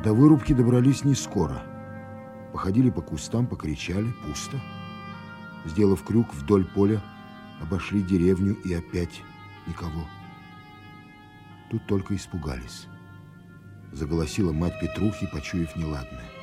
До вырубки добрались не скоро. Походили по кустам, покричали, пусто. Сделав крюк вдоль поля, обошли деревню и опять никого. Тут только испугались. Заголосила мать Петрухи, почуяв неладное.